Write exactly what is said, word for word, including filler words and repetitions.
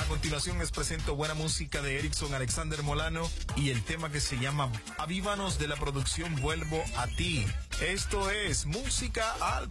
continuación les presento buena música de Erickson Alexander Molano y el tema que se llama Avívanos, de la producción Vuelvo a ti. Esto es música al